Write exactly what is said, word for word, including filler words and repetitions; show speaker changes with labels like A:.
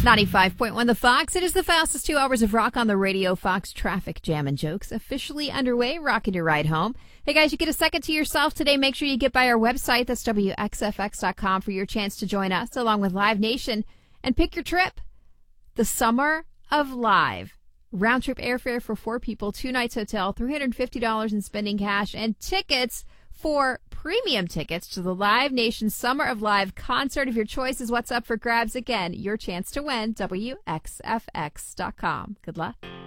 A: ninety-five point one The Fox. It is the fastest two hours of rock on the radio. Fox Traffic Jam and Jokes officially underway, rocking your ride home. Hey guys, you get a second to yourself today. Make sure you get by our website. That's W X F X dot com for your chance to join us along with Live Nation and pick your trip. The Summer of Live. Round trip airfare for four people, two nights hotel, three hundred fifty dollars in spending cash, and tickets for premium tickets to the Live Nation Summer of Live concert. If your choice is what's up for grabs, again, your chance to win, W X F X dot com. Good luck.